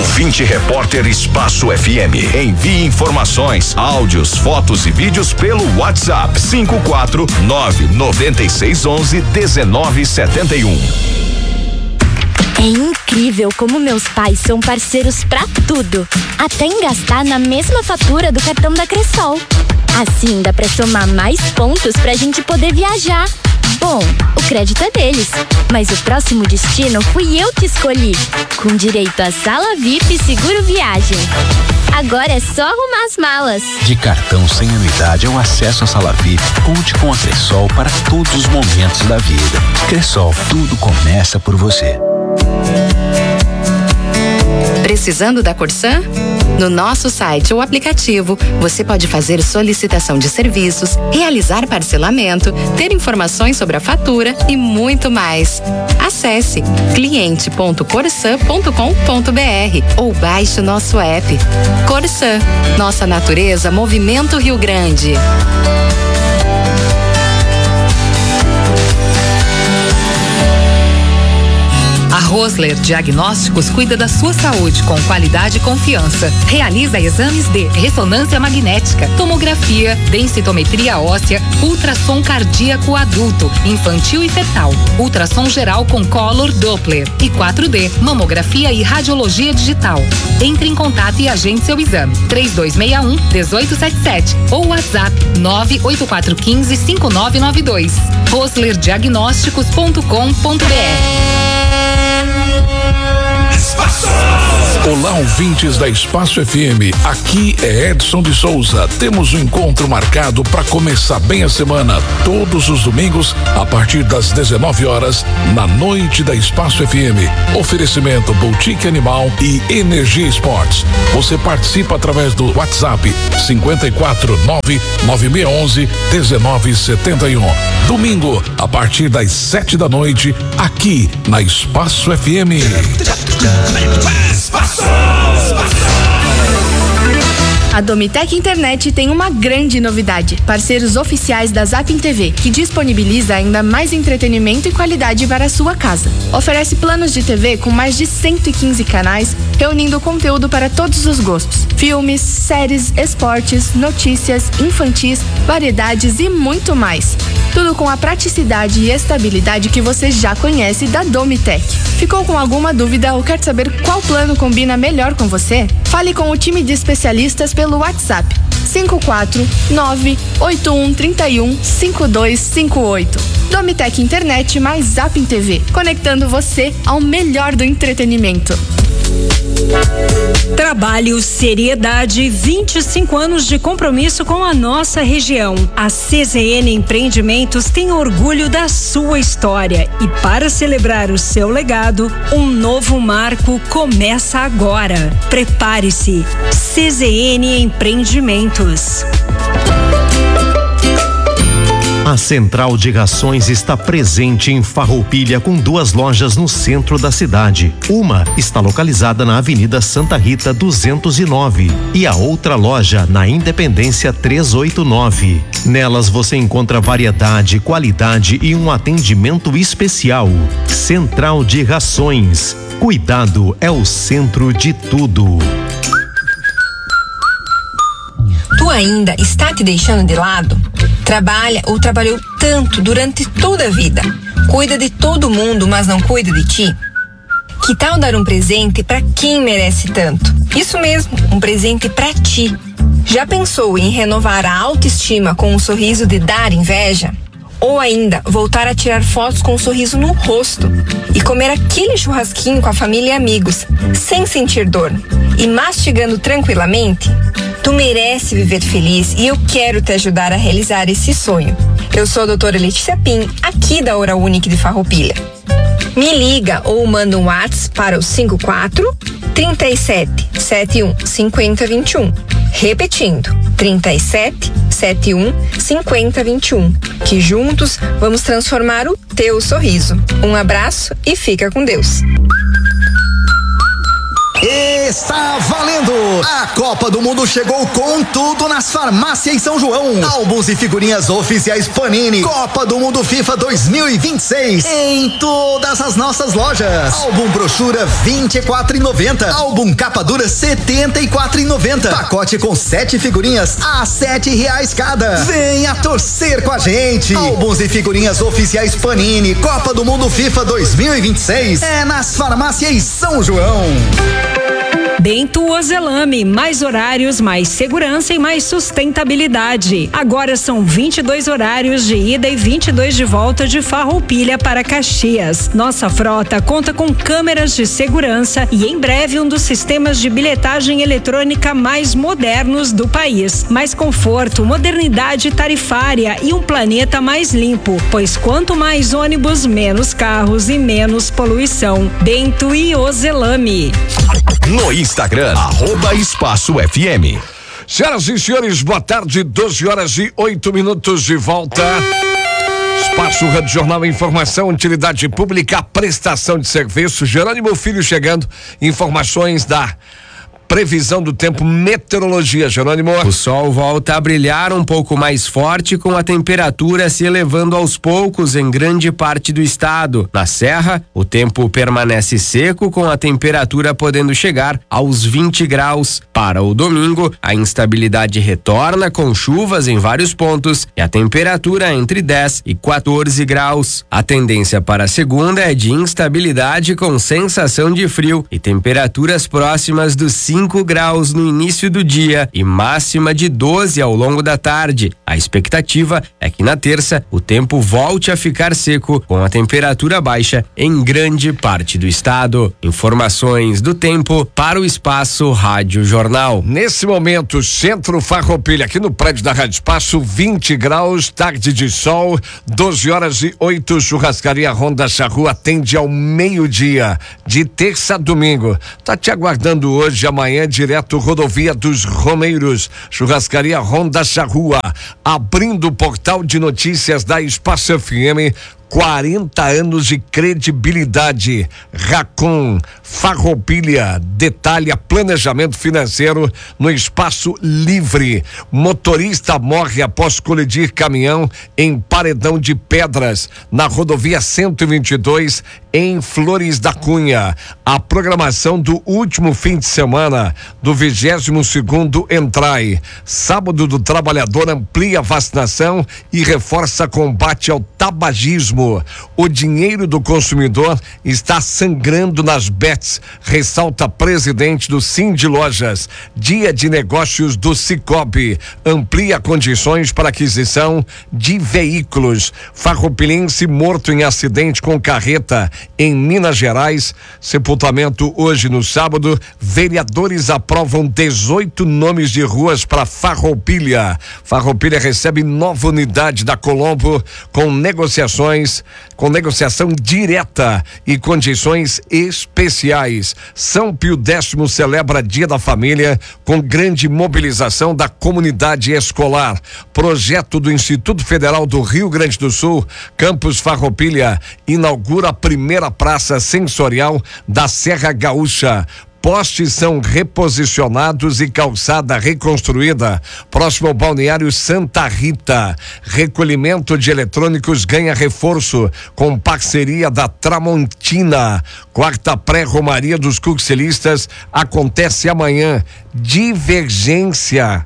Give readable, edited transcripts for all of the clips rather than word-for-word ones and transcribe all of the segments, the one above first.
Ouvinte Repórter Espaço FM. Envie informações, áudios, fotos e vídeos pelo WhatsApp 54996111971. É incrível como meus pais são parceiros pra tudo, até em gastar na mesma fatura do cartão da Cressol. Assim dá pra somar mais pontos pra gente poder viajar. Bom, o crédito é deles, mas o próximo destino fui eu que escolhi, com direito a sala VIP e seguro viagem. Agora é só arrumar as malas. De cartão sem anuidade ao acesso à sala VIP, conte com a Cressol para todos os momentos da vida. Cressol, tudo começa por você. Precisando da Corsan? No nosso site ou aplicativo, você pode fazer solicitação de serviços, realizar parcelamento, ter informações sobre a fatura e muito mais. Acesse cliente.corsan.com.br ou baixe o nosso app. Corsan, nossa natureza, Movimento Rio Grande. A Rosler Diagnósticos cuida da sua saúde com qualidade e confiança. Realiza exames de ressonância magnética, tomografia, densitometria óssea, ultrassom cardíaco adulto, infantil e fetal, ultrassom geral com Color Doppler e 4D, mamografia e radiologia digital. Entre em contato e agende seu exame. 3261-1877 ou WhatsApp 98415-5992. roslerdiagnósticos.com.br. Olá, ouvintes da Espaço FM. Aqui é Edson de Souza. Temos um encontro marcado para começar bem a semana, todos os domingos, a partir das 19 horas, na noite da Espaço FM. Oferecimento Boutique Animal e Energia Esportes. Você participa através do WhatsApp 54996111971. Domingo, a partir das 7 da noite, aqui na Espaço FM. A Domitec Internet tem uma grande novidade. Parceiros oficiais da Zapping TV, que disponibiliza ainda mais entretenimento e qualidade para a sua casa. Oferece planos de TV com mais de 115 canais, reunindo conteúdo para todos os gostos. Filmes, séries, esportes, notícias, infantis, variedades e muito mais. Tudo com a praticidade e estabilidade que você já conhece da Domitec. Ficou com alguma dúvida ou quer saber qual plano combina melhor com você? Fale com o time de especialistas pelo WhatsApp 54981315258. Domitec Internet mais Zapping TV, conectando você ao melhor do entretenimento. Trabalho, seriedade, 25 anos de compromisso com a nossa região. A CZN Empreendimentos tem orgulho da sua história e para celebrar o seu legado, um novo marco começa agora. Prepare-se. CZN Empreendimentos. A Central de Rações está presente em Farroupilha com 2 lojas no centro da cidade. Uma está localizada na Avenida Santa Rita 209 e a outra loja na Independência 389. Nelas você encontra variedade, qualidade e um atendimento especial. Central de Rações. Cuidado é o centro de tudo. Tu ainda está te deixando de lado? Trabalha ou trabalhou tanto durante toda a vida? Cuida de todo mundo, mas não cuida de ti? Que tal dar um presente para quem merece tanto? Isso mesmo, um presente para ti. Já pensou em renovar a autoestima com um sorriso de dar inveja? Ou ainda, voltar a tirar fotos com um sorriso no rosto e comer aquele churrasquinho com a família e amigos, sem sentir dor e mastigando tranquilamente? Tu merece viver feliz e eu quero te ajudar a realizar esse sonho. Eu sou a doutora Letícia Pim, aqui da Oral Unique de Farroupilha. Me liga ou manda um WhatsApp para o 54 37 71 50 21. Repetindo, 37 71 50 21. Que juntos vamos transformar o teu sorriso. Um abraço e fica com Deus. Está valendo! A Copa do Mundo chegou com tudo nas farmácias São João. Álbuns e figurinhas oficiais Panini. Copa do Mundo FIFA 2026 em todas as nossas lojas. Álbum brochura R$24,90. Álbum capa dura R$74,90. Pacote com 7 figurinhas a R$7 cada. Venha torcer com a gente. Álbuns e figurinhas oficiais Panini. Copa do Mundo FIFA 2026 é nas farmácias São João. Bento Ozelame, mais horários, mais segurança e mais sustentabilidade. Agora são 22 horários de ida e 22 de volta de Farroupilha para Caxias. Nossa frota conta com câmeras de segurança e em breve um dos sistemas de bilhetagem eletrônica mais modernos do país. Mais conforto, modernidade tarifária e um planeta mais limpo, pois quanto mais ônibus, menos carros e menos poluição. Bento e Ozelame. No Instagram, @EspaçoFM. Senhoras e senhores, boa tarde, 12h08 de volta. Espaço Rádio Jornal, informação, utilidade pública, prestação de serviço. Jerônimo Filho chegando, informações da previsão do tempo, meteorologia, Jerônimo. O sol volta a brilhar um pouco mais forte, com a temperatura se elevando aos poucos em grande parte do estado. Na Serra, o tempo permanece seco, com a temperatura podendo chegar aos 20 graus. Para o domingo, a instabilidade retorna com chuvas em vários pontos e a temperatura entre 10 e 14 graus. A tendência para a segunda é de instabilidade com sensação de frio e temperaturas próximas dos 5 graus no início do dia e máxima de 12 ao longo da tarde. A expectativa é que na terça o tempo volte a ficar seco, com a temperatura baixa em grande parte do estado. Informações do tempo para o Espaço Rádio Jornal. Nesse momento, Centro Farroupilha, aqui no prédio da Rádio Espaço, 20 graus, tarde de sol, 12h08, Churrascaria Ronda Charrua atende ao meio-dia, de terça a domingo. Tá te aguardando hoje, amanhã, direto Rodovia dos Romeiros. Churrascaria Ronda Charrua, abrindo o portal de notícias da Espaço FM. 40 anos de credibilidade. Racon, Farroupilha, detalha planejamento financeiro no espaço livre. Motorista morre após colidir caminhão em paredão de pedras na rodovia 122 em Flores da Cunha. A programação do último fim de semana do 22º Entrai. Sábado do Trabalhador amplia a vacinação e reforça combate ao tabagismo. O dinheiro do consumidor está sangrando nas bets, ressalta presidente do Sind Lojas. Dia de negócios do Cicobi amplia condições para aquisição de veículos. Farroupilense morto em acidente com carreta em Minas Gerais. Sepultamento hoje no sábado. Vereadores aprovam 18 nomes de ruas para Farroupilha. Farroupilha recebe nova unidade da Colombo com negociação direta e condições especiais. São Pio X celebra Dia da Família com grande mobilização da comunidade escolar. Projeto do Instituto Federal do Rio Grande do Sul, Campus Farroupilha, inaugura a primeira praça sensorial da Serra Gaúcha. Postes são reposicionados e calçada reconstruída. Próximo ao balneário Santa Rita. Recolhimento de eletrônicos ganha reforço com parceria da Tramontina. Quarta pré-romaria dos Cuxelistas acontece amanhã. Divergência.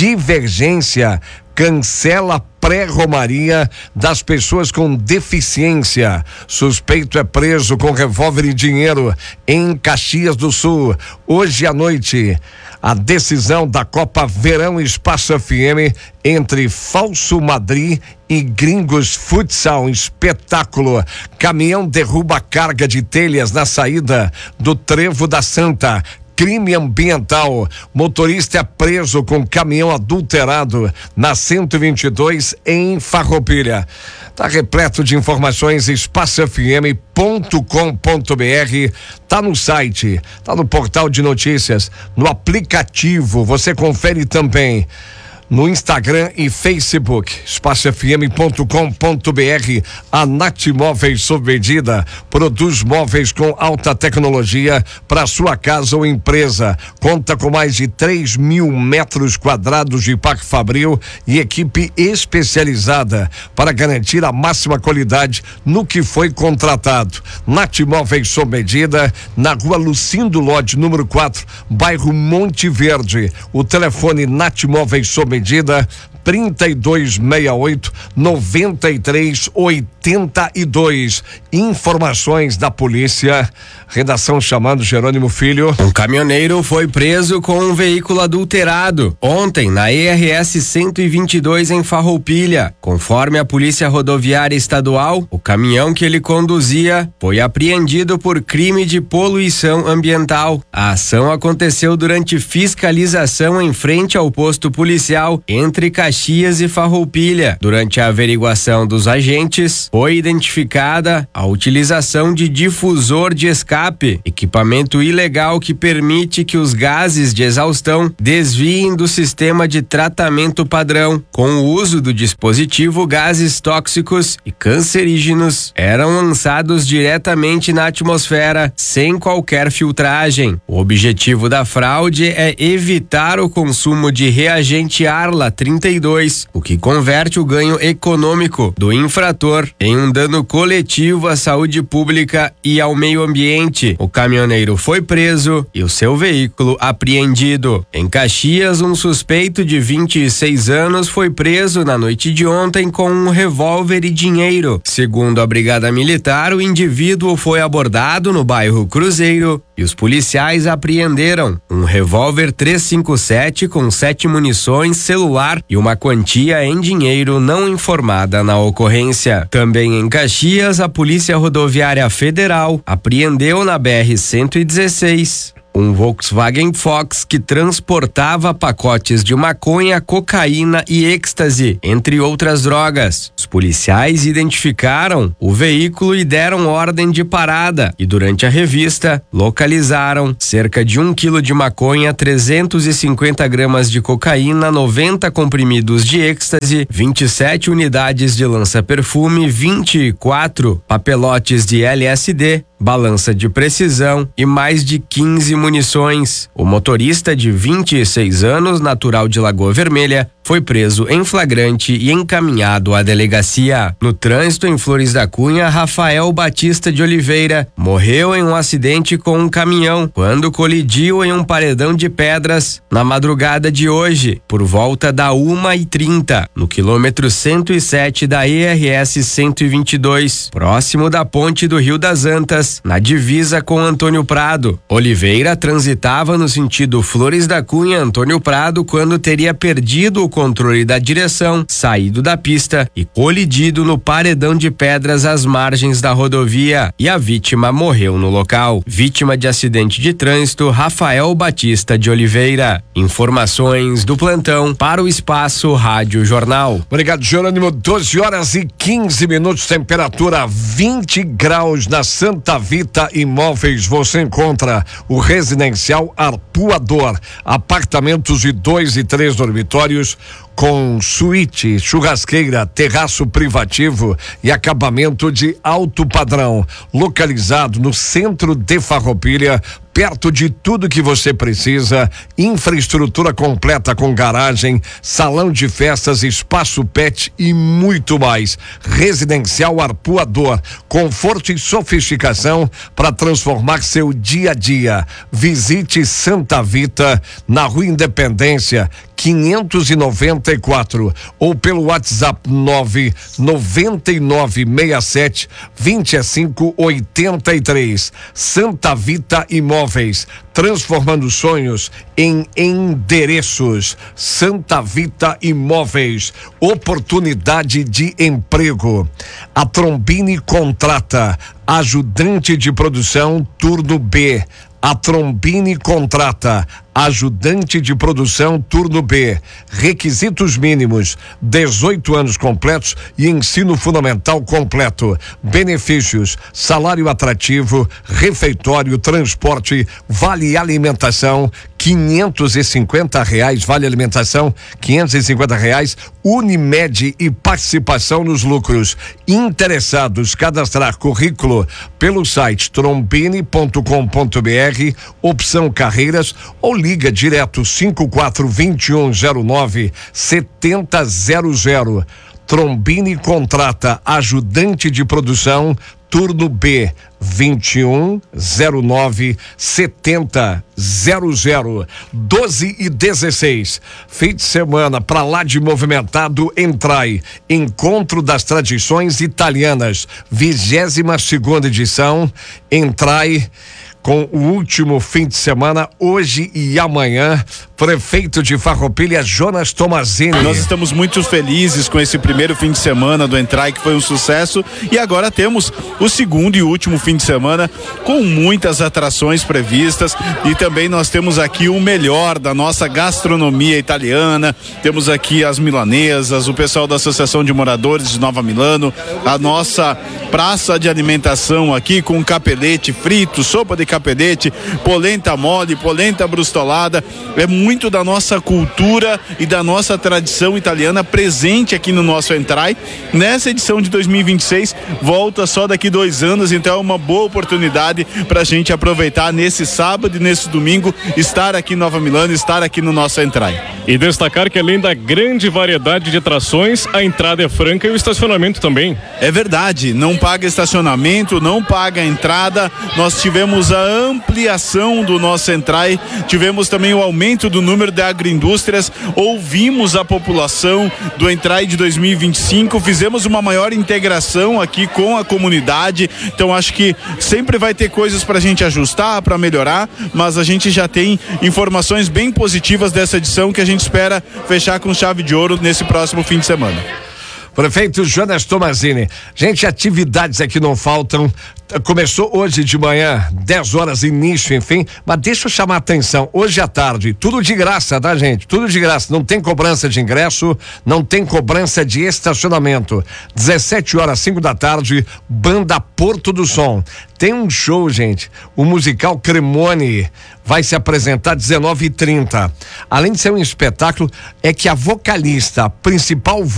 Cancela pré-romaria das pessoas com deficiência. Suspeito é preso com revólver e dinheiro em Caxias do Sul. Hoje à noite, a decisão da Copa Verão Espaço FM entre Falso Madrid e Gringos Futsal. Espetáculo. Caminhão derruba carga de telhas na saída do Trevo da Santa. Crime ambiental. Motorista é preso com caminhão adulterado na 122 em Farroupilha. Tá repleto de informações, espacofm.com.br. Tá no site, tá no portal de notícias, no aplicativo. Você confere também no Instagram e Facebook, espacofm.com.br. A Nath Móveis sob medida produz móveis com alta tecnologia para sua casa ou empresa. Conta com mais de 3.000 metros quadrados de parque fabril e equipe especializada para garantir a máxima qualidade no que foi contratado. Nath Móveis sob medida, na rua Lucindo Lodge, número 4, bairro Monte Verde. O telefone Nath Móveis sob medida 3268-9382. Informações da polícia. Redação chamando Jerônimo Filho. Um caminhoneiro foi preso com um veículo adulterado ontem na ERS 122 em Farroupilha. Conforme a Polícia Rodoviária Estadual, o caminhão que ele conduzia foi apreendido por crime de poluição ambiental. A ação aconteceu durante fiscalização em frente ao posto policial entre Caxias e Farroupilha. Durante a averiguação dos agentes, foi identificada a utilização de difusor de escape, equipamento ilegal que permite que os gases de exaustão desviem do sistema de tratamento padrão. Com o uso do dispositivo, gases tóxicos e cancerígenos eram lançados diretamente na atmosfera, sem qualquer filtragem. O objetivo da fraude é evitar o consumo de reagente Arla 32, o que converte o ganho econômico do infrator em um dano coletivo à saúde pública e ao meio ambiente. O caminhoneiro foi preso e o seu veículo apreendido. Em Caxias, um suspeito de 26 anos foi preso na noite de ontem com um revólver e dinheiro. Segundo a Brigada Militar, o indivíduo foi abordado no bairro Cruzeiro e os policiais apreenderam um revólver 357 com 7 munições, celular e uma quantia em dinheiro não informada na ocorrência. Também em Caxias, a Polícia Rodoviária Federal apreendeu na BR-116 um Volkswagen Fox que transportava pacotes de maconha, cocaína e êxtase, entre outras drogas. Os policiais identificaram o veículo e deram ordem de parada e durante a revista localizaram cerca de 1 quilo de maconha, 350 gramas de cocaína, 90 comprimidos de êxtase, 27 unidades de lança-perfume, 24 papelotes de LSD, balança de precisão e mais de 15 munições. O motorista de 26 anos, natural de Lagoa Vermelha, foi preso em flagrante e encaminhado à delegacia. No trânsito em Flores da Cunha, Rafael Batista de Oliveira morreu em um acidente com um caminhão quando colidiu em um paredão de pedras na madrugada de hoje, por volta da 1h30, no quilômetro 107 da ERS 122, próximo da ponte do Rio das Antas, na divisa com Antônio Prado. Oliveira transitava no sentido Flores da Cunha, Antônio Prado, quando teria perdido o controle da direção, saído da pista e colidido no paredão de pedras às margens da rodovia, e a vítima morreu no local. Vítima de acidente de trânsito, Rafael Batista de Oliveira. Informações do plantão para o Espaço Rádio Jornal. Obrigado, Jerônimo. 12h15, temperatura 20 graus na Santa Vita Imóveis. Você encontra o residencial Arpoador, apartamentos de 2 e 3 dormitórios com suíte, churrasqueira, terraço privativo e acabamento de alto padrão, localizado no centro de Farroupilha, perto de tudo que você precisa, infraestrutura completa com garagem, salão de festas, espaço pet e muito mais. Residencial Arpoador, conforto e sofisticação para transformar seu dia a dia. Visite Santa Vita na Rua Independência 594 ou pelo WhatsApp 99967-2583. Santa Vita Imóveis, transformando sonhos em endereços. Santa Vita Imóveis, oportunidade de emprego. A Trombini contrata ajudante de produção turno B. A Trombini contrata ajudante de produção turno B. Requisitos mínimos: 18 anos completos e ensino fundamental completo. Benefícios: salário atrativo, refeitório, transporte, vale alimentação, R$550, vale alimentação, R$550, Unimed e participação nos lucros. Interessados, cadastrar currículo pelo site trombini.com.br, opção carreiras, ou liga direto 54-2109-7000. Trombini contrata ajudante de produção, turno B, 2109-7000. 12 e 16. Fim de semana pra lá de movimentado. Entrai, Encontro das Tradições Italianas, 22ª edição. Entrai com o último fim de semana, hoje e amanhã. Prefeito de Farroupilha, Jonas Tomazini. Nós estamos muito felizes com esse primeiro fim de semana do Entrai, que foi um sucesso, e agora temos o segundo e último fim de semana com muitas atrações previstas, e também nós temos aqui o melhor da nossa gastronomia italiana. Temos aqui as milanesas, o pessoal da Associação de Moradores de Nova Milano, a nossa praça de alimentação aqui com capelete frito, sopa de capelete, polenta mole, polenta brustolada. É muito da nossa cultura e da nossa tradição italiana presente aqui no nosso Entrai. Nessa edição de 2026, volta só daqui 2 anos, então é uma boa oportunidade para a gente aproveitar nesse sábado e nesse domingo, estar aqui em Nova Milano, estar aqui no nosso Entrai. E destacar que além da grande variedade de atrações, a entrada é franca e o estacionamento também. É verdade, não paga estacionamento, não paga entrada. Nós tivemos a ampliação do nosso Entrai, tivemos também o aumento do número de agroindústrias, ouvimos a população do Entrai de 2025, fizemos uma maior integração aqui com a comunidade. Então acho que sempre vai ter coisas para a gente ajustar, para melhorar, mas a gente já tem informações bem positivas dessa edição que a gente espera fechar com chave de ouro nesse próximo fim de semana. Prefeito Jonas Tomazini. Gente, atividades aqui não faltam. Começou hoje de manhã, 10 horas, início, enfim, mas deixa eu chamar a atenção, hoje à tarde, tudo de graça, tá, gente? Tudo de graça, não tem cobrança de ingresso, não tem cobrança de estacionamento. 17 horas, 5 da tarde, Banda Porto do Som. Tem um show, gente, o musical Cremone vai se apresentar 19h30. Além de ser um espetáculo, é que a vocalista, a principal